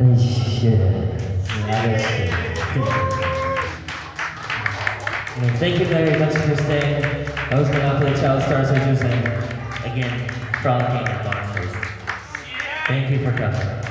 Thank you very much for staying. I was going to play Child Star Searchers and again, Frolicking Monsters. Thank you for coming.